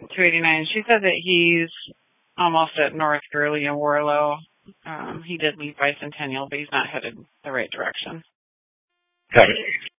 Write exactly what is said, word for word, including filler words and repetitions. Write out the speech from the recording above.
two eighty-nine. She said that he's almost at North Gurley and Warlow. Um, he did leave Bicentennial, but he's not headed the right direction. Okay.